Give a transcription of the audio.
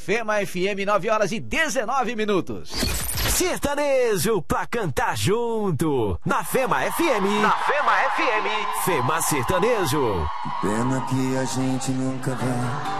Fema FM, 9h19. Sertanejo pra cantar junto. Na Fema FM. Fema Sertanejo. Pena que a gente nunca vai